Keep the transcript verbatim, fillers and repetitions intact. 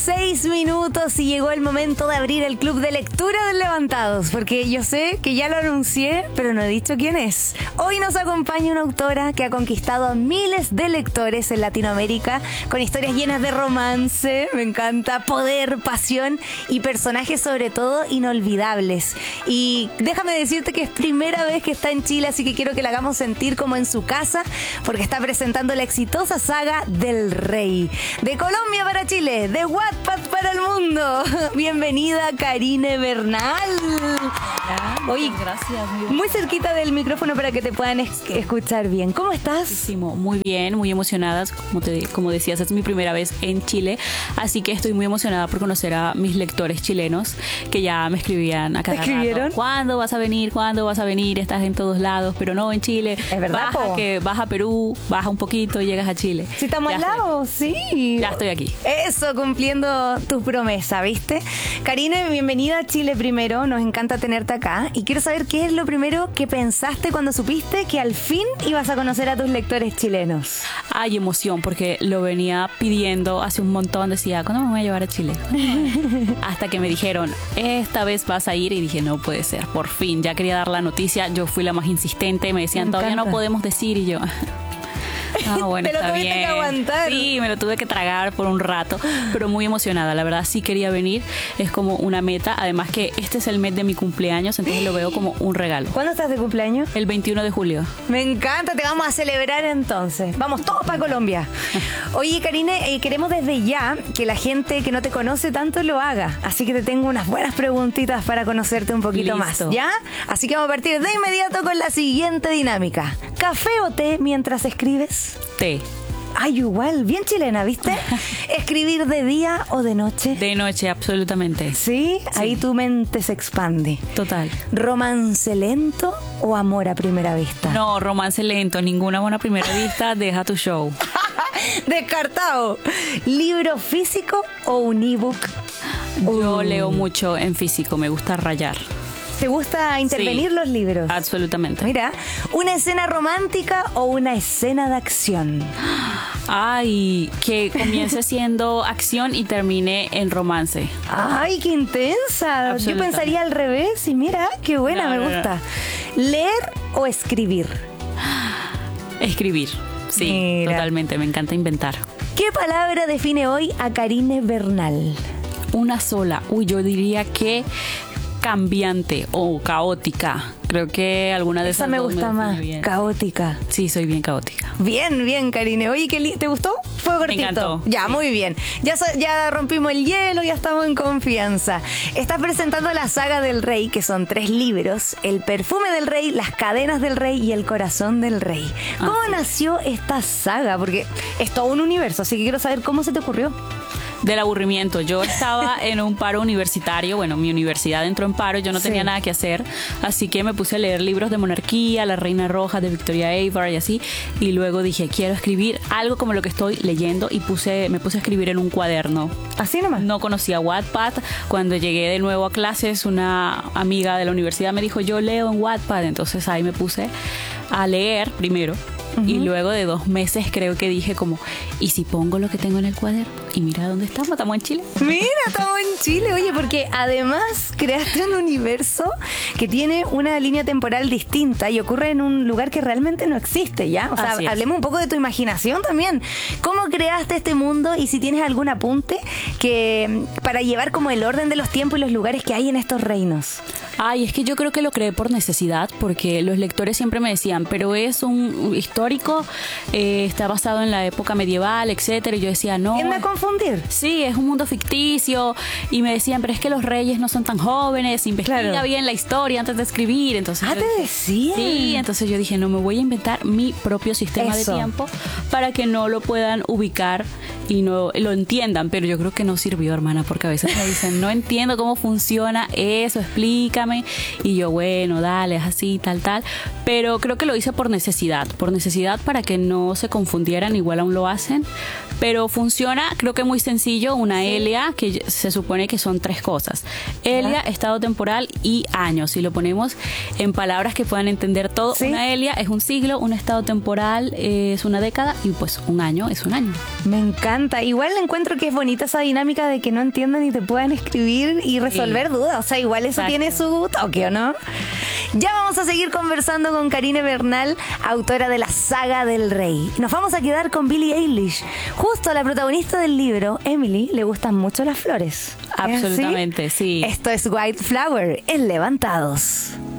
seis minutos y llegó el momento de abrir el club de lectura del Levantados, porque yo sé que ya lo anuncié, pero no he dicho quién es. Hoy nos acompaña una autora que ha conquistado a miles de lectores en Latinoamérica con historias llenas de romance, me encanta, poder, pasión y personajes sobre todo inolvidables. Y déjame decirte que es primera vez que está en Chile, así que quiero que la hagamos sentir como en su casa, porque está presentando la exitosa saga del Rey. De Colombia para Chile, de Wattpad para el mundo. Bienvenida, Karine Bernal. Hola, Oye, gracias. Muy, muy cerquita del micrófono para que te puedan es- escuchar bien. ¿Cómo estás? muy bien, muy emocionada. Como, te, como decías, es mi primera vez en Chile, así que estoy muy emocionada por conocer a mis lectores chilenos que ya me escribían a cada ¿Te escribieron? rato. ¿Cuándo vas a venir? ¿Cuándo vas a venir? Estás en todos lados, pero no en Chile. Es verdad, Baja, po. que baja a Perú, baja un poquito y llegas a Chile. Si estamos Ya al estoy. lado, sí. Ya estoy aquí. Eso, cumpliendo tu promesa, ¿viste? Karine, bienvenida a Chile primero. Nos encanta tenerte acá. Y quiero saber qué es lo primero que pensaste cuando supiste que al fin ibas a conocer a tus lectores chilenos. Hay emoción porque lo venía pidiendo hace un montón. Decía, ¿cuándo me voy a llevar a Chile? Hasta que me dijeron, esta vez vas a ir. Y dije, no puede ser, por fin. Ya quería dar la noticia. Yo fui la más insistente. Me decían, Me todavía no encanta. podemos decir. Y yo... Ah, bueno, Te lo está tuviste bien. que aguantar. Sí, me lo tuve que tragar por un rato, pero muy emocionada. La verdad sí quería venir, es como una meta. Además que este es el mes de mi cumpleaños, entonces lo veo como un regalo. ¿Cuándo estás de cumpleaños? El veintiuno de julio. Me encanta, te vamos a celebrar entonces. Vamos todos para Colombia. Oye, Karine, eh, queremos desde ya que la gente que no te conoce tanto lo haga. Así que te tengo unas buenas preguntitas para conocerte un poquito Listo. más, ¿ya? Así que vamos a partir de inmediato con la siguiente dinámica. ¿Café o té mientras escribes? Té. Ay, igual, bien chilena, ¿viste? ¿Escribir de día o de noche? De noche, absolutamente. ¿Sí? Ahí tu mente se expande. Total. ¿Romance lento o amor a primera vista? No, romance lento, ninguna buena primera vista, deja tu show. Descartado. ¿Libro físico o un ebook? Yo Uh. leo mucho en físico, me gusta rayar. ¿Te gusta intervenir Sí. los libros? Absolutamente. Mira, ¿una escena romántica o una escena de acción? Ay, que comience siendo acción y termine en romance. ¡Ay, qué intensa! Yo Absolutamente. pensaría al revés y mira, qué buena, No, me no, no. gusta. ¿Leer o escribir? Escribir. Sí, Mira. totalmente. Me encanta inventar. ¿Qué palabra define hoy a Karine Bernal? Una sola. Uy, yo diría que cambiante o caótica. Creo que alguna de Esa esas me dos gusta define más, bien. caótica. Sí, soy bien caótica. Bien, bien, Karine. Oye, ¿qué li- ¿te gustó? Fue cortito. encantó. Ya, Sí. muy bien. Ya, sa- ya rompimos el hielo, ya estamos en confianza. Estás presentando la saga del Rey, que son tres libros: El perfume del Rey, Las cadenas del Rey y El corazón del Rey. ¿Cómo Así es. nació esta saga? Porque es todo un universo, así que quiero saber cómo se te ocurrió. Del aburrimiento. Yo estaba en un paro universitario. Bueno, mi universidad entró en paro. Yo no Sí. tenía nada que hacer. Así que me puse a leer libros de monarquía, La Reina Roja de Victoria Aveyard y así. Y luego dije, quiero escribir algo como lo que estoy leyendo. Y puse, me puse a escribir en un cuaderno. Así nomás. No conocía Wattpad. Cuando llegué de nuevo a clases, una amiga de la universidad me dijo, yo leo en Wattpad. Entonces ahí me puse a leer primero. Y luego de dos meses creo que dije como, ¿y si pongo lo que tengo en el cuaderno? Y mira dónde estamos, estamos en Chile. Mira, estamos en Chile, oye, porque además creaste un universo que tiene una línea temporal distinta y ocurre en un lugar que realmente no existe, ¿ya? O sea, Así es. hablemos un poco de tu imaginación también. ¿Cómo creaste este mundo y si tienes algún apunte que para llevar como el orden de los tiempos y los lugares que hay en estos reinos? Ay, es que yo creo que lo creé por necesidad, porque los lectores siempre me decían, pero es un histórico, eh, está basado en la época medieval, etcétera. Y yo decía, no. Tiende a confundir. Sí, es un mundo ficticio. Y me decían, pero es que los reyes no son tan jóvenes, investiga Claro. bien la historia antes de escribir. Entonces, Ah, yo te dije, decían. Sí, entonces yo dije, no, me voy a inventar mi propio sistema Eso. de tiempo para que no lo puedan ubicar y no lo entiendan. Pero yo creo que no sirvió, hermana, porque a veces me dicen, no entiendo cómo funciona eso, explícame. Y yo, bueno, dale, es así, tal, tal. Pero creo que lo hice por necesidad, por necesidad para que no se confundieran, igual aún lo hacen. Pero funciona, creo que muy sencillo, una Elia, que se supone que son tres cosas. Elia, estado temporal y año. Si lo ponemos en palabras que puedan entender todo, Sí. una Elia es un siglo, un estado temporal es una década y pues un año es un año. Me encanta. encanta. Igual encuentro que es bonita esa dinámica de que no entiendan y te puedan escribir y resolver sí. dudas. O sea, igual eso Exacto. tiene su toque, ¿o no? Ya vamos a seguir conversando con Karine Bernal, autora de la Saga del Rey. Nos vamos a quedar con Billie Eilish. Justo a la protagonista del libro, Emily, le gustan mucho las flores. Absolutamente, sí. Esto es White Flower en Levantados.